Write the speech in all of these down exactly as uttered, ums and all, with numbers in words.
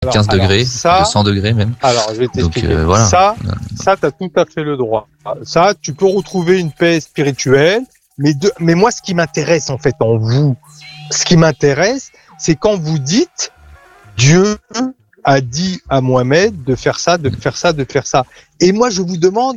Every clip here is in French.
alors, quinze alors, degrés, ça, de cent degrés même. Alors, je vais t'expliquer. Donc, euh, voilà. Ça, ça, t'as tout à fait le droit. Ça, tu peux retrouver une paix spirituelle, mais de, mais moi, ce qui m'intéresse, en fait, en vous, ce qui m'intéresse, c'est quand vous dites, Dieu a dit à Mohamed de faire ça, de faire ça, de faire ça. Et moi, je vous demande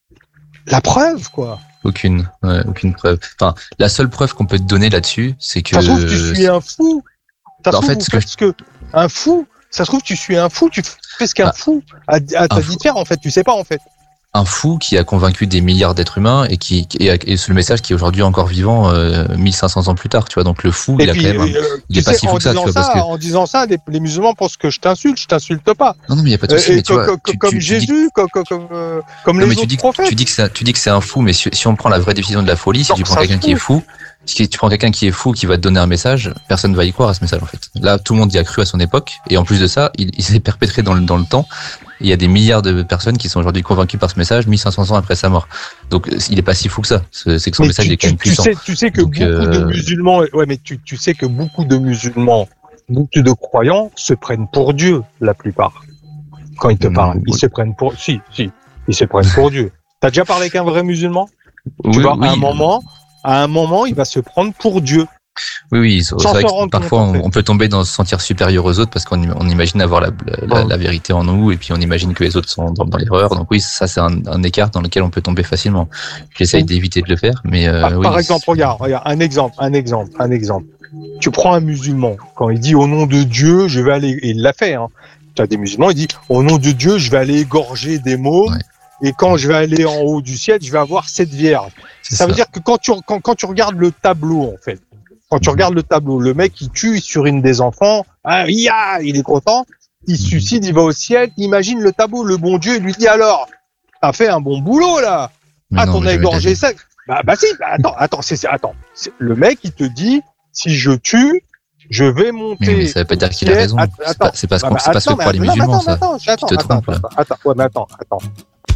la preuve, quoi. Aucune, ouais, aucune preuve. Enfin, la seule preuve qu'on peut te donner là-dessus, c'est que. Ça se trouve, tu suis un fou. Ça se en trouve, fait, vous ce que faites ce que un fou. Ça se trouve, tu suis un fou. Tu fais ce qu'un Ah, fou a, a t'a dit fou. de faire. En fait, tu sais pas, en fait. Un fou qui a convaincu des milliards d'êtres humains et qui et, et c'est le message qui est aujourd'hui encore vivant euh, mille cinq cents ans plus tard, tu vois. Donc le fou, Et il puis, a quand même, un, euh, il est pas sais, si fou que ça, tu vois, ça, parce que en disant ça, les, les musulmans pensent que je t'insulte. Je t'insulte pas. non, non, mais il y a pas de souci. Euh, Mais tu comme, vois, tu, comme tu, Jésus, tu dis... comme comme comme, euh, comme non, les mais tu autres dis, prophètes. tu dis que c'est, tu dis que c'est un fou, mais si, si on prend la vraie définition de la folie, si Non, tu prends ça quelqu'un se qui est fout. fou, si tu prends quelqu'un qui est fou, qui va te donner un message, personne va y croire à ce message en fait. Là, tout le monde y a cru à son époque, et en plus de ça, il, il s'est perpétré dans le dans le temps. Il y a des milliards de personnes qui sont aujourd'hui convaincues par ce message mille cinq cents ans après sa mort. Donc, il est pas si fou que ça. C'est, c'est que son Mais message tu, est quand même tu, tu puissant. sais, tu sais que Donc, beaucoup euh... de musulmans, ouais, mais tu, tu sais que beaucoup de musulmans, beaucoup de croyants se prennent pour Dieu, la plupart. Quand ils te Mmh, parlent, ils oui. se prennent pour, si, si, ils se prennent pour Dieu. T'as déjà parlé avec un vrai musulman? oui, Tu vois, oui, à un moment, à un moment, il va se prendre pour Dieu. oui, oui. C'est Sans vrai se que rendre parfois, compte, en fait. on, on peut tomber dans se sentir supérieur aux autres parce qu'on on imagine avoir la, la, Oh. la vérité en nous et puis on imagine que les autres sont dans, dans l'erreur. Donc oui, ça c'est un, un écart dans lequel on peut tomber facilement. J'essaye Oh. d'éviter de le faire, mais euh, Par, oui. par exemple, regarde, regarde, un exemple, un exemple, un exemple. Tu prends un musulman, quand il dit au nom de Dieu, je vais aller, et il l'a fait, hein. Tu as des musulmans, il dit au nom de Dieu, je vais aller égorger des mômes, Ouais. et quand je vais aller en haut du ciel, je vais avoir cette vierge. C'est Ça, ça. veut dire que quand tu, quand, quand tu regardes le tableau, en fait, quand tu Mhm. regardes le tableau, le mec, il tue sur une des enfants, ah, ya, il est content, il se Mhm. suicide, il va au ciel, imagine le tableau, le bon Dieu, il lui dit alors, t'as fait un bon boulot, là. Mais Ah, non, t'en mais as jamais de la égorgé vie. ça. Bah, bah si, bah, attends, attends, c'est, c'est- attends. C'est- le mec, il te dit, si je tue, je vais monter. Mais, mais ça veut pas dire qu'il a ciel. raison. Att- C'est attends. pas, c'est pas ce Bah, qu'on, bah, c'est pas ce que attends, croient les mais attends, musulmans, attends, ça. attends, Tu attends, te attends, trompes, là. attends, attends, ouais, mais attends, attends.